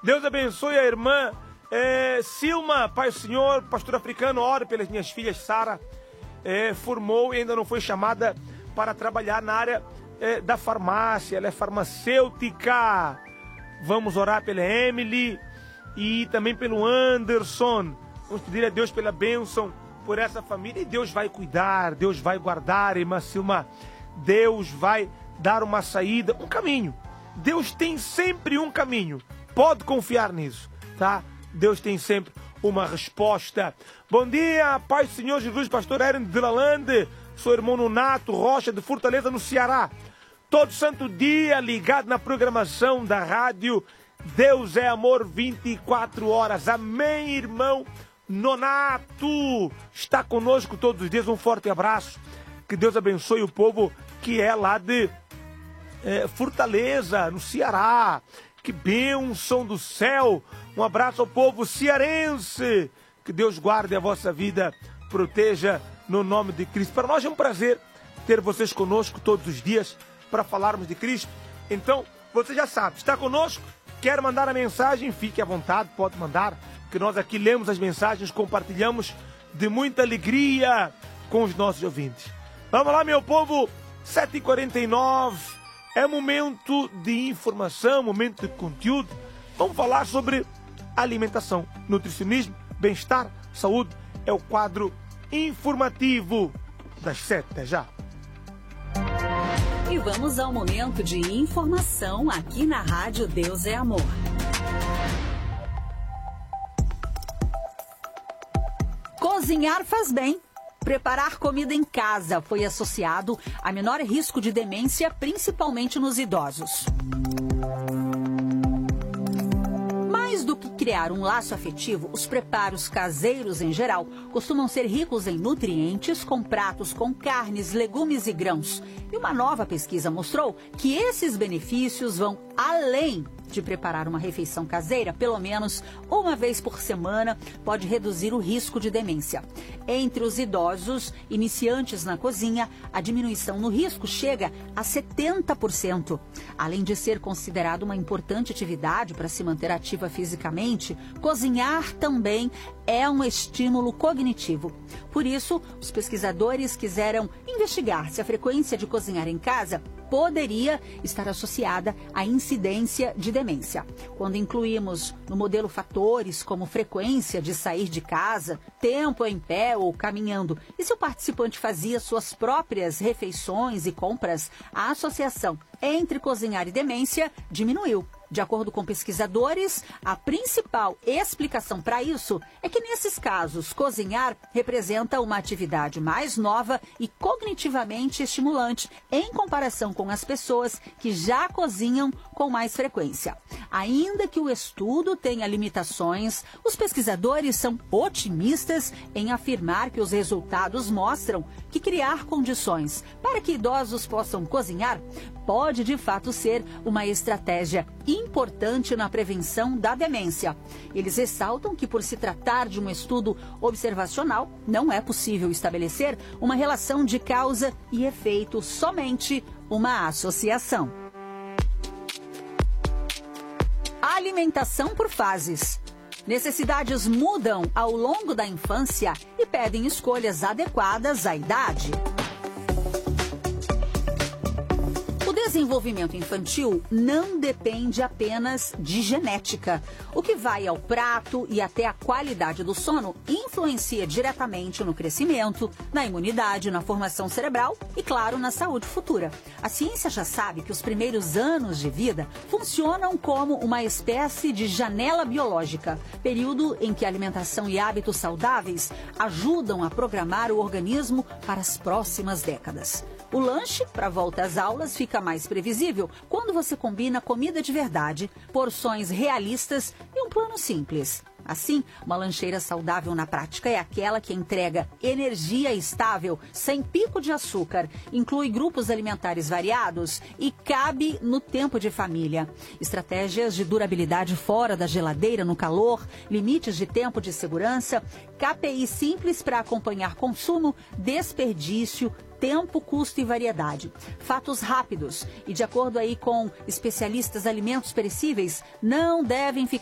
Deus abençoe a irmã Silma, Pai do Senhor, pastor africano, ore pelas minhas filhas. Sara formou e ainda não foi chamada para trabalhar na área da farmácia, ela é farmacêutica. Vamos orar pela Emily e também pelo Anderson. Vamos pedir a Deus pela bênção por essa família e Deus vai cuidar, Deus vai guardar, irmã Silma. Deus vai dar uma saída, um caminho. Deus tem sempre um caminho. Pode confiar nisso, tá? Deus tem sempre uma resposta. Bom dia, Pai do Senhor Jesus, pastor Aaron de Lalande, sou irmão Nonato Rocha de Fortaleza, no Ceará. Todo santo dia ligado na programação da rádio Deus é Amor 24 horas. Amém, irmão Nonato. Está conosco todos os dias. Um forte abraço. Que Deus abençoe o povo que é lá de Fortaleza, no Ceará. Que bênção do céu. Um abraço ao povo cearense. Que Deus guarde a vossa vida, proteja no nome de Cristo. Para nós é um prazer ter vocês conosco todos os dias para falarmos de Cristo. Então, você já sabe, está conosco, quer mandar a mensagem, fique à vontade, pode mandar, que nós aqui lemos as mensagens, compartilhamos de muita alegria com os nossos ouvintes. Vamos lá, meu povo, 7h49, é momento de informação, momento de conteúdo. Vamos falar sobre alimentação, nutricionismo, bem-estar, saúde. É o quadro informativo das 7 já. E vamos ao momento de informação aqui na Rádio Deus é Amor. Cozinhar faz bem. Preparar comida em casa foi associado a menor risco de demência, principalmente nos idosos. Mais do que criar um laço afetivo, os preparos caseiros em geral costumam ser ricos em nutrientes, com pratos com carnes, legumes e grãos. E uma nova pesquisa mostrou que esses benefícios vão além de preparar uma refeição caseira. Pelo menos uma vez por semana pode reduzir o risco de demência. Entre os idosos iniciantes na cozinha, a diminuição no risco chega a 70%. Além de ser considerado uma importante atividade para se manter ativa fisicamente, cozinhar também é um estímulo cognitivo. Por isso, os pesquisadores quiseram investigar se a frequência de cozinhar em casa poderia estar associada à incidência de demência. Quando incluímos no modelo fatores como frequência de sair de casa, tempo em pé ou caminhando, e se o participante fazia suas próprias refeições e compras, a associação entre cozinhar e demência diminuiu. De acordo com pesquisadores, a principal explicação para isso é que, nesses casos, cozinhar representa uma atividade mais nova e cognitivamente estimulante em comparação com as pessoas que já cozinham com mais frequência. Ainda que o estudo tenha limitações, os pesquisadores são otimistas em afirmar que os resultados mostram que criar condições para que idosos possam cozinhar pode, de fato, ser uma estratégia importante na prevenção da demência. Eles ressaltam que, por se tratar de um estudo observacional, não é possível estabelecer uma relação de causa e efeito, somente uma associação. Alimentação por fases. Necessidades mudam ao longo da infância e pedem escolhas adequadas à idade. O desenvolvimento infantil não depende apenas de genética. O que vai ao prato e até a qualidade do sono influencia diretamente no crescimento, na imunidade, na formação cerebral e, claro, na saúde futura. A ciência já sabe que os primeiros anos de vida funcionam como uma espécie de janela biológica, período em que alimentação e hábitos saudáveis ajudam a programar o organismo para as próximas décadas. O lanche, para a volta às aulas, fica mais previsível quando você combina comida de verdade, porções realistas e um plano simples. Assim, uma lancheira saudável na prática é aquela que entrega energia estável, sem pico de açúcar, inclui grupos alimentares variados e cabe no tempo de família. Estratégias de durabilidade fora da geladeira no calor, limites de tempo de segurança, KPI simples para acompanhar consumo, desperdício, tempo, custo e variedade. Fatos rápidos e, de acordo aí com especialistas, alimentos perecíveis não devem ficar